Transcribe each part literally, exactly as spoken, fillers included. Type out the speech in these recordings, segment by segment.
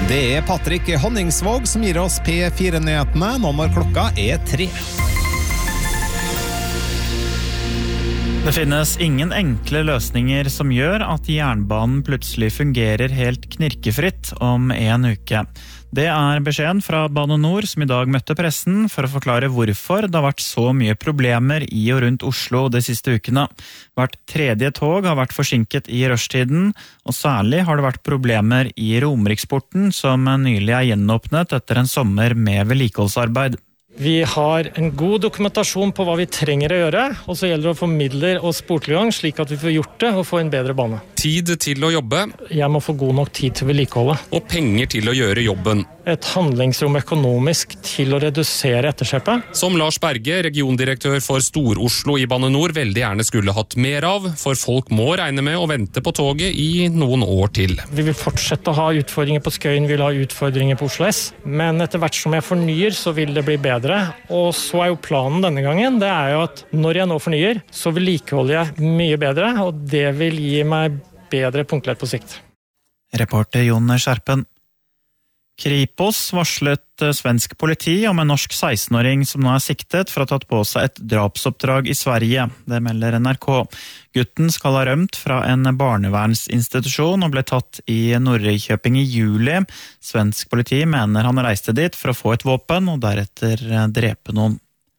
Det er Patrick Honningsvåg som gir oss P fire-nyhetene nå når klokka er tre. Det finnes ingen enkle løsninger som gjør at jernbanen plutselig fungerer helt knirkefritt om en uke. Det er beskjeden fra Bane Nor som i dag møtte pressen for å forklare hvorfor det har vært så mye problemer i og rundt Oslo de siste ukene. Hvert tredje tog har vært forsinket i rushtiden, og særlig har det vært problemer i Romeriksporten som nylig er gjenåpnet etter en sommer med vedlikeholdsarbeid. Vi har en god dokumentasjon på hva vi trenger å gjøre, og så gjelder det å få midler og sporttilgang slik at vi får gjort det og få en bedre bane. Tid til å jobbe. Jeg må få god nok tid til vedlikeholdet. Og penger til å gjøre jobben. Et handlingsrom økonomisk til å redusere etterslepet. Som Lars Berge, regiondirektør for Stor-Oslo i Bane Nor, veldig gjerne skulle hatt mer av, for folk må regne med å vente på toget i noen år til. Vi vil fortsette å ha utfordringer på Skøyen, vi vil ha utfordringer på Oslo S, men etter hvert som jeg fornyer, så vil det bli bedre. Og så er jo planen denne gangen, det er jo at når jeg nå fornyer, så vedlikeholder jeg mye bedre, og det vil gi meg bedre punktlighet på sikt. Reporter Jon Skjerpen. Kripos varslet svensk politi om en norsk seksten-åring som nå er siktet for å ha tatt på seg et drapsoppdrag i Sverige. Det melder N R K. Gutten skal ha rømt fra en barnevernsinstitusjon og ble tatt i Norrköping i juli. Svensk politi mener han reiste dit for å få et våpen og deretter drepe noen.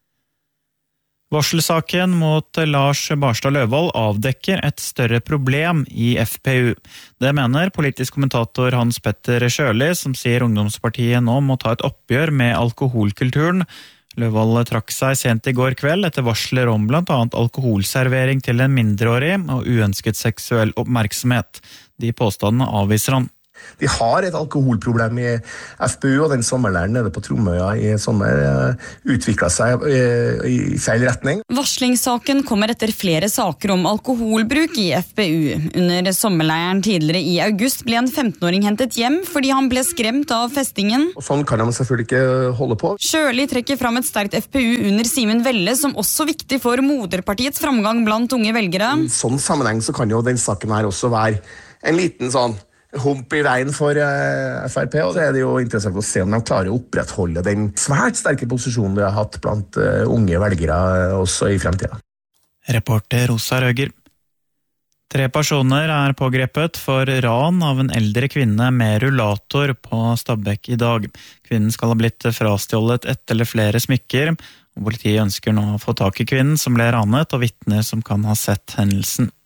Varselsaken mot Lars Barstad Løvold avdekker et større problem i F P U. Det mener politisk kommentator Hans Petter Sjøli, som sier ungdomspartiet nå må ta et oppgjør med alkoholkulturen. Løvold trakk seg sent i går kveld etter varsler om blant annet alkoholservering til en mindreårig og uønsket seksuell oppmerksomhet. De påstandene avviser han. Vi har et alkoholproblem i F P U, og den sommerlæren nede på Tromøya i sommer utviklet seg i feil retning. Varslingssaken kommer etter flere saker om alkoholbruk i F P U. Under sommerleiren tidligere i august ble en femten-åring hentet hjem fordi han ble skremt av festingen. Og sånn kan de selvfølgelig ikke holde på. Sjøli trekker fram et sterkt F P U under Simen Velle, som også viktig for moderpartiets framgang blant unge velgere. I sånn sammenheng så kan jo den saken her også være en liten sånn hump i veien for uh, F R P, og det er det jo interessant å se om de klarer å opprettholde den svært sterke posisjonen de har hatt blant uh, unge velgere uh, også i fremtiden. Reporter Rosa Røger. Tre personer er pågrepet for ran av en eldre kvinne med rullator på Stabekk i dag. Kvinnen skal ha blitt frastjålet ett eller flere smykker, og politiet ønsker nå å få tak i kvinnen som ble ranet og vitner som kan ha sett hendelsen.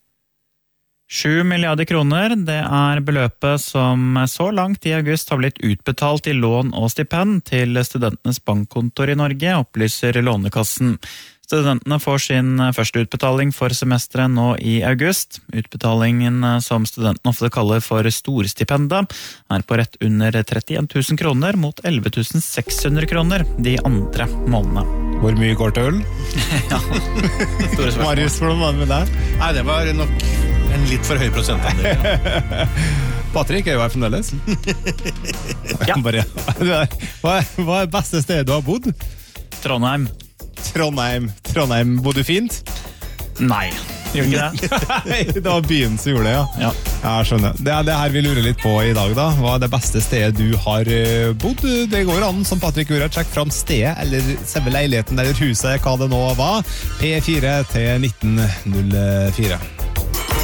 Sju milliarder kroner, det er beløpet som så langt i august har blitt utbetalt i lån og stipend til studentenes bankkontor i Norge, opplyser Lånekassen. Studentene får sin første utbetaling for semesteret nå i august. Utbetalingen, som studentene ofte kaller for storstipendet, er på rett under trettien tusen kroner mot elleve tusen seks hundre kroner de andre månedene. Hvor mye går til øl? Ja, store spørsmål. Marius, hvordan var det med deg? Nei, det var nok en litt for høy prosent. Patrick er jo her fremdeles. Ja. Bare, hva, er, hva er beste stedet du har bodd? Trondheim. Trondheim. Trondheim, bodde du fint? Nei, gjør ikke det? Nei, det var byen som gjorde det, ja. Ja. Jeg skjønner. Det er det her vi lurer litt på i dag da. Hva er det beste stedet du har bodd? Det går an, som Patrick gjorde, sjekk fram stedet, eller selve leiligheten eller huset, hva det nå var. P fire til nitten null fire.